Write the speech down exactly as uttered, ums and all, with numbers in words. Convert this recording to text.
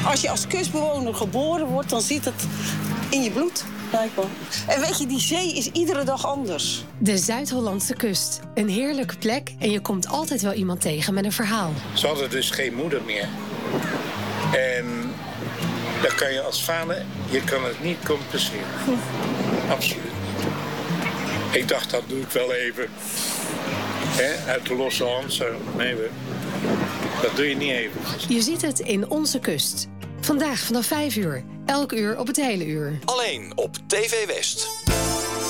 Als je als kustbewoner geboren wordt, dan zit het in je bloed. Blijkbaar. En weet je, die zee is iedere dag anders. De Zuid-Hollandse kust. Een heerlijke plek en je komt altijd wel iemand tegen met een verhaal. Ze hadden dus geen moeder meer. En dan kan je als vader, je kan het niet compenseren. Hm. Absoluut niet. Ik dacht, dat doe ik wel even. He, uit de losse hand zo. Nee, dat doe je niet even. Je ziet het in Onze Kust. Vandaag vanaf vijf uur. Elk uur op het hele uur. Alleen op T V West.